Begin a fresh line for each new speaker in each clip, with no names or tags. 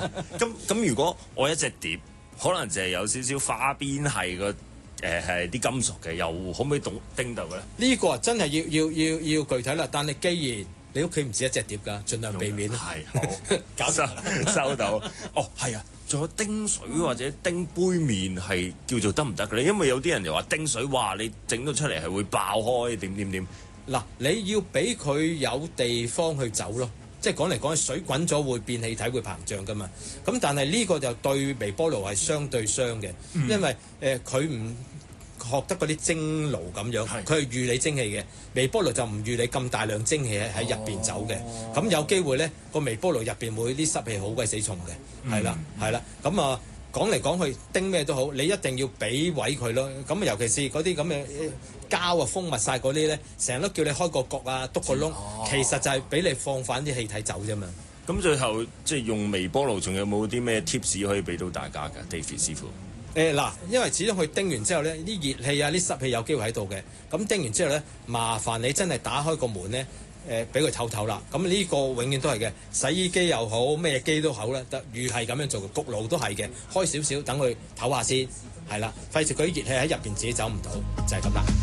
咁如果我一隻碟可能就係有少少花邊係個係啲金屬嘅，又可唔可以叮到嘅咧？
呢個真係要具體啦。但係既然你屋企唔止一隻碟㗎，盡量避免。
係好收到。哦，係啊，仲有叮水或者叮杯麵係叫做得唔得嘅咧？因為有啲人又話叮水，哇！你整到出嚟係會爆開點。
嗱，你要俾佢有地方去走咯。即係講嚟講去，水滾咗會變氣體，會膨脹㗎嘛。咁但係呢個就對微波爐係相對傷嘅，因為佢唔學得嗰啲蒸爐咁樣，佢係預你蒸氣嘅。微波爐就唔預你咁大量蒸氣喺入邊走嘅。咁有機會咧，個微波爐入邊會啲濕氣好鬼死重嘅，係啦。咁啊講嚟講去叮咩都好，你一定要俾位佢咯。咁尤其是嗰啲咁嘅膠啊封密晒嗰啲咧，成日都叫你開個角啊，篤個窿，其實就係俾你放翻啲氣體走啫嘛。
咁最後即係用微波爐，仲有冇啲咩 tips 可以俾到大家㗎 ，David 師傅？
嗱，因為始終佢叮完之後咧，啲熱氣啊、啲濕氣有機會喺度嘅。咁叮完之後咧，麻煩你真係打開個門咧，俾佢透透啦。咁呢個永遠都係嘅，洗衣機又好，咩機都好啦，預係咁樣做嘅，焗爐都係嘅，開少少等佢唞下先，係啦，費事佢啲熱氣喺入邊自己走唔到，就係咁啦。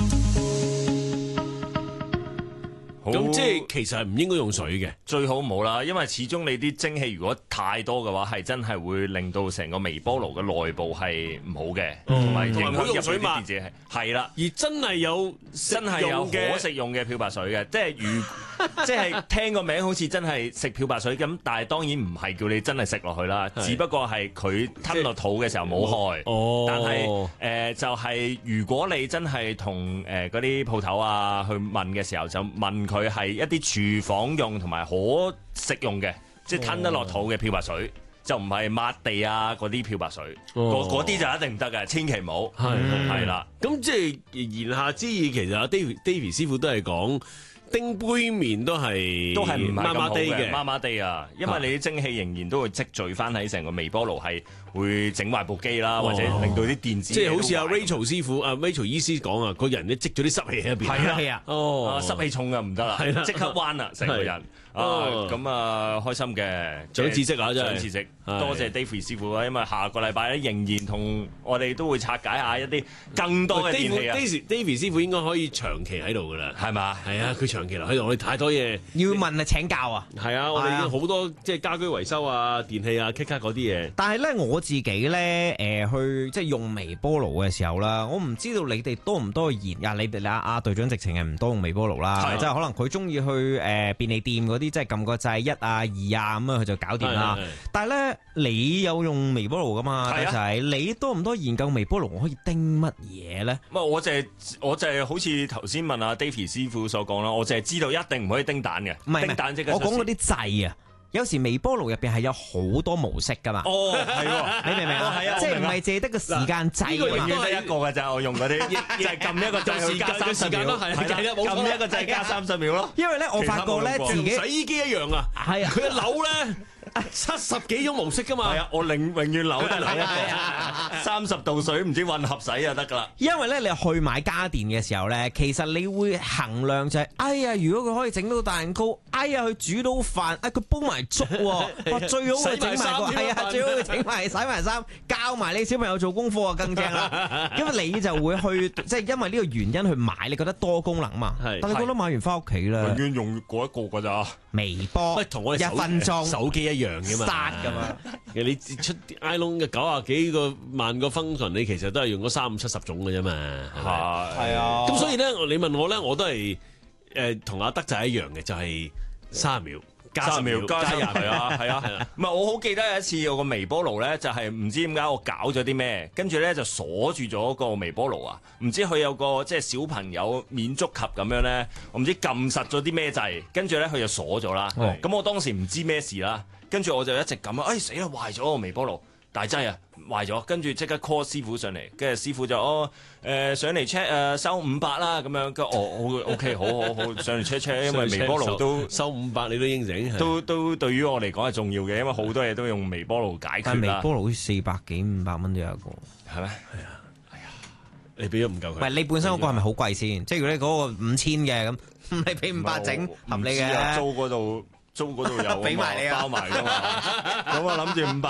咁即係其實係唔應該用水嘅，
最好冇啦，因為始終你啲蒸氣如果太多嘅話，係真係會令到成個微波爐嘅內部係唔好嘅，同埋影響入邊啲電子係啦。
而真係有
可食用嘅漂白水嘅，即係聽個名好似真係食漂白水咁，但係當然唔係叫你真係食落去啦，只不過係佢吞落肚嘅時候冇害。但係就係如果你真係同嗰啲鋪頭啊去問嘅時候，就問佢係一啲廚房用同埋可食用嘅，即係吞得落肚嘅漂白水，就唔係抹地啊嗰啲漂白水，嗰啲就一定唔得嘅，千祈唔好。係啦，
咁即係言下之意，其實阿 David 師傅都係講叮杯麵都係
唔係咁好嘅，
麻
麻地啊，因為你啲蒸氣仍然都會積聚翻喺成個微波爐，係會整壞部機啦，或者令到啲電子
即係好似阿 Rachel 師傅、阿 Rachel 醫師講啊，個人咧積咗啲濕氣喺入邊。
係啊，濕氣重啊唔得啦，即刻彎啦成個人。咁開心嘅，
長知識啊真係，
長知識。多謝 David 師傅啊，因為下個禮拜咧仍然同我哋都會拆解下一啲更多嘅電器啊。
David 師傅應該可以長期喺度噶啦，
係嘛？
係啊，佢長期留喺度，我哋太多嘢
要問啊請教啊。
係啊，我哋已經好多即係家居維修啊、電器啊、卡嗰啲嘢。
但係咧我自己咧去即係用微波爐嘅時候啦，我唔知道你哋多唔多研啊？你哋阿隊長直情係唔多用微波爐啦，即係可能佢中意去便利店嗰啲，即係撳個掣1啊2啊咁佢就搞掂啦。但係咧你有用微波爐噶嘛？就係你多唔多研究微波爐可以叮乜嘢咧？
我就係好似頭先問阿 David 師傅所講啦，我就係知道一定唔可以叮蛋嘅。
唔係叮蛋即係我講嗰啲掣啊。有時微波爐入邊係有好多模式噶嘛？
係喎，
你明唔明啊？即係唔係淨係得個時間掣？
呢個永遠得一個㗎咋，我用嗰啲就係撳一個掣加30秒，撳一個掣加30秒咯。
因為咧，我發覺咧自己
洗衣機一樣啊，係啊，佢一扭咧。70幾種模式噶嘛？
係啊，我永遠扭得扭一個30度水，唔知混合洗就得噶啦。
因為咧，你去買家電嘅時候咧，其實你會衡量就係，哎呀，如果佢可以整到蛋糕，哎呀，佢煮到飯，佢煲埋粥喎，哇，最好佢整埋個，係啊，最好佢整埋洗埋衫，教埋你小朋友做功課啊，更正啦。因為你就會去，即係因為呢個原因去買，你覺得多功能嘛？但你覺得買完翻屋企咧，
永遠用嗰一個㗎咋？
微波，
同我哋
1分鐘
手機一樣嘅嘛，
殺㗎嘛。
你出 iPhone 嘅90幾個萬個 function，你其實都係用咗30、70種嘅啫嘛。
係啊。
咁所以咧，你問我咧，我都係同阿德仔一樣嘅，就係30秒。加10秒加20
啊，係啊，唔係我好記得有一次有個微波爐咧，就係唔知點解我搞咗啲咩，跟住咧就鎖住咗個微波爐啊，唔知佢有個即係小朋友免觸及咁樣咧，我唔知撳實咗啲咩掣，跟住咧佢就鎖咗啦。咁我當時唔知咩事啦，跟住我就一直撳啊，死啦，壞咗個微波爐。大劑啊，壞咗，跟住即刻 call 師傅上嚟，跟住師傅就上嚟 check 收500啦咁樣，跟OK 好上嚟 check， 因為微波爐都
收500，你都應承，
都對於我嚟講係重要嘅，因為好多嘢都用微波爐解決啦。
但微波爐好似400幾500蚊都有一個，
係咩？
係啊，你俾咗唔夠佢。
唔係你本身嗰個係咪好貴先？即係如果你嗰個5000嘅咁，你俾500整合理嘅。
租嗰度有俾埋你包埋㗎嘛，咁我諗住500